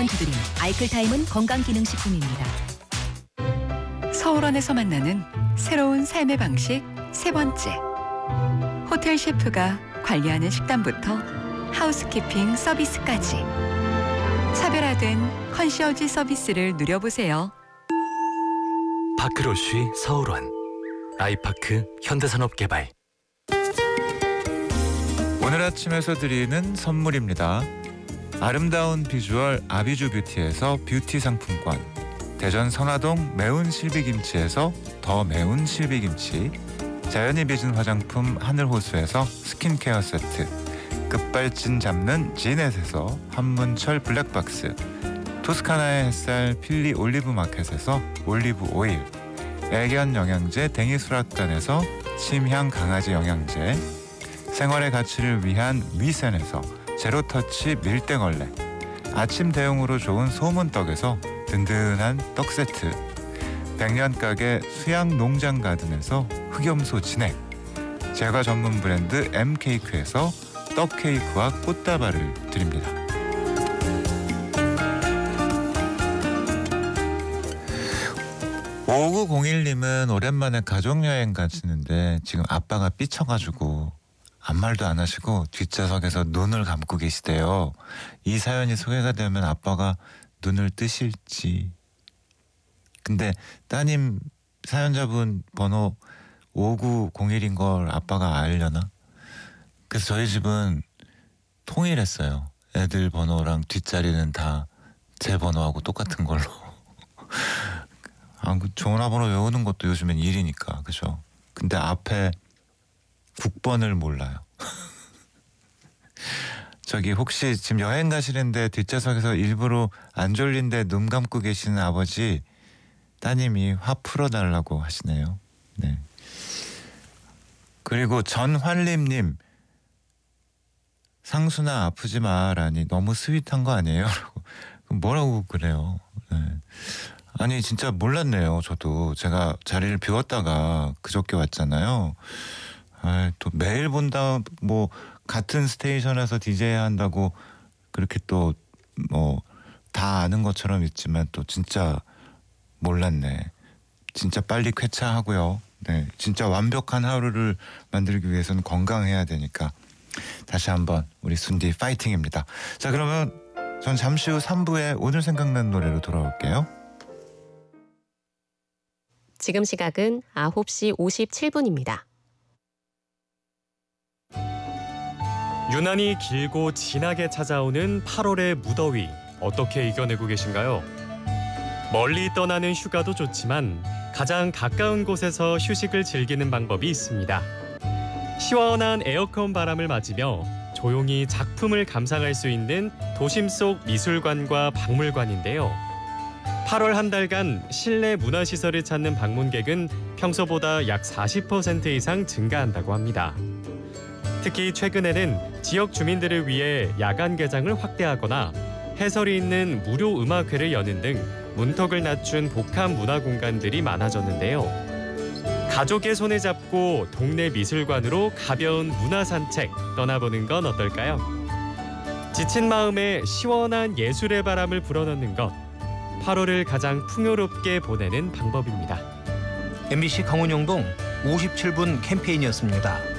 두드림 아이클타임은 건강기능식품입니다. 서울원에서 만나는 새로운 삶의 방식 세 번째. 호텔 셰프가 관리하는 식단부터 하우스키핑 서비스까지 차별화된 컨시어지 서비스를 누려보세요. 파크로쉬 서울원 아이파크 현대산업개발. 오늘 아침에서 드리는 선물입니다. 아름다운 비주얼 아비주 뷰티에서 뷰티 상품권, 대전 선화동 매운 실비김치에서 더 매운 실비김치, 자연이 빚은 화장품 하늘호수에서 스킨케어 세트, 급발진 잡는 지넷에서 한문철 블랙박스, 토스카나의 햇살 필리 올리브 마켓에서 올리브 오일, 애견 영양제 댕이수락관에서 침향 강아지 영양제, 생활의 가치를 위한 위센에서 제로터치 밀대걸레, 아침 대용으로 좋은 소문떡에서 든든한 떡 세트, 백년가게 수양농장가든에서 흑염소 진액, 제과 전문 브랜드 M케이크에서 떡케이크와 꽃다발을 드립니다. (5901님은) 오랜만에 가족여행 가시는데 지금 아빠가 삐쳐가지고 아무 말도 안 하시고 뒷좌석에서 눈을 감고 계시대요. 이 사연이 소개가 되면 아빠가 눈을 뜨실지. 근데 따님 사연자분 번호 5901인 걸 아빠가 알려나? 그래서 저희 집은 통일했어요. 애들 번호랑 뒷자리는 다 제 번호하고 똑같은 걸로. 전화번호 외우는 것도 요즘엔 일이니까, 그죠? 근데 앞에 국번을 몰라요. 저기 혹시 지금 여행 가시는데 뒷좌석에서 일부러 안 졸린데 눈 감고 계시는 아버지, 따님이 화 풀어달라고 하시네요. 네. 그리고 전환림님, 상순아 아프지 마라니 너무 스윗한 거 아니에요? 뭐라고 그래요? 네. 아니 진짜 몰랐네요. 저도 제가 자리를 비웠다가 그저께 왔잖아요. 또 매일 본다, 뭐 같은 스테이션에서 DJ 한다고 그렇게 또 뭐 다 아는 것처럼 있지만 또 진짜 몰랐네. 진짜 빨리 쾌차하고요. 네, 진짜 완벽한 하루를 만들기 위해서는 건강해야 되니까 다시 한번 우리 순디 파이팅입니다. 자, 그러면 전 잠시 후 3부에 오늘 생각난 노래로 돌아올게요. 지금 시각은 9시 57분입니다. 유난히 길고 진하게 찾아오는 8월의 무더위, 어떻게 이겨내고 계신가요? 멀리 떠나는 휴가도 좋지만 가장 가까운 곳에서 휴식을 즐기는 방법이 있습니다. 시원한 에어컨 바람을 맞으며 조용히 작품을 감상할 수 있는 도심 속 미술관과 박물관인데요. 8월 한 달간 실내 문화시설을 찾는 방문객은 평소보다 약 40% 이상 증가한다고 합니다. 특히 최근에는 지역 주민들을 위해 야간 개장을 확대하거나 해설이 있는 무료 음악회를 여는 등 문턱을 낮춘 복합 문화 공간들이 많아졌는데요. 가족의 손을 잡고 동네 미술관으로 가벼운 문화 산책 떠나보는 건 어떨까요? 지친 마음에 시원한 예술의 바람을 불어넣는 것, 8월을 가장 풍요롭게 보내는 방법입니다. MBC 강원영동 57분 캠페인이었습니다.